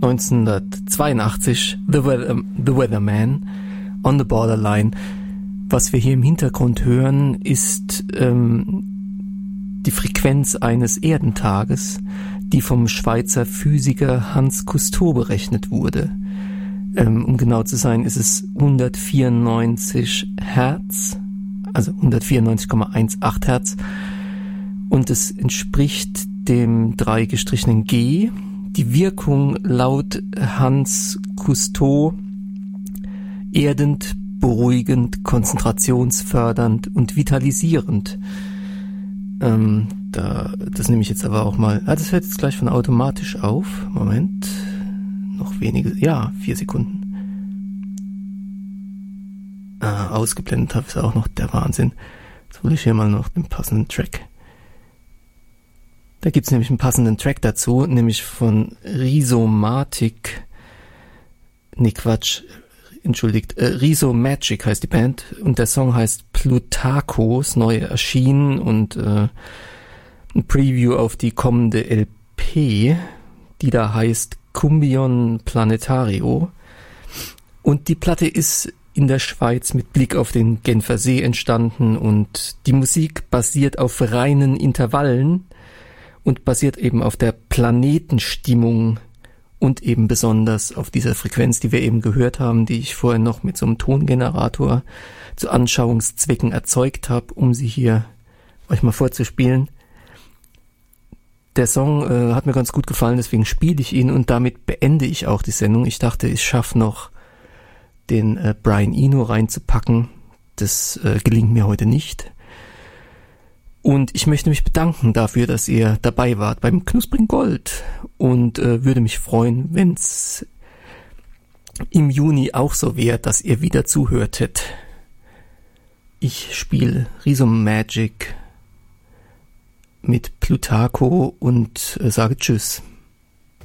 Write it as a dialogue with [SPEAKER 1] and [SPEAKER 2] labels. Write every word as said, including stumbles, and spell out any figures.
[SPEAKER 1] neunzehnhundertzweiundachtzig, The, Weather, The Weatherman, On the Borderline. Was wir hier im Hintergrund hören, ist ähm, die Frequenz eines Erdentages, die vom Schweizer Physiker Hans Cousteau berechnet wurde. Ähm, um genau zu sein, ist es hundertvierundneunzig Hertz, also hundertvierundneunzig Komma achtzehn Hertz, und es entspricht dem drei gestrichenen G. Die Wirkung laut Hans Cousteau erdend, beruhigend, konzentrationsfördernd und vitalisierend. Ähm, da, das nehme ich jetzt aber auch mal. Ah, das hört jetzt gleich von automatisch auf. Moment. Noch wenige, ja, vier Sekunden. Ah, ausgeblendet habe ich auch noch, der Wahnsinn. Jetzt hole ich hier mal noch den passenden Track. Da gibt's nämlich einen passenden Track dazu, nämlich von Rhizomatic. Nee, Quatsch. Entschuldigt. Äh, Rhizomagic heißt die Band und der Song heißt Plutarco, ist neu erschienen und äh, ein Preview auf die kommende L P, die da heißt Cumbion Planetario. Und die Platte ist in der Schweiz mit Blick auf den Genfer See entstanden und die Musik basiert auf reinen Intervallen und basiert eben auf der Planetenstimmung und eben besonders auf dieser Frequenz, die wir eben gehört haben, die ich vorher noch mit so einem Tongenerator zu Anschauungszwecken erzeugt habe, um sie hier euch mal vorzuspielen. Der Song äh, hat mir ganz gut gefallen, deswegen spiele ich ihn und damit beende ich auch die Sendung. Ich dachte, ich schaffe noch den äh, Brian Eno reinzupacken. Das äh, gelingt mir heute nicht. Und ich möchte mich bedanken dafür, dass ihr dabei wart beim Knuspring Gold und äh, würde mich freuen, wenn es im Juni auch so wäre, dass ihr wieder zuhörtet. Ich spiele Rhizomagic mit Plutarco und äh, sage Tschüss.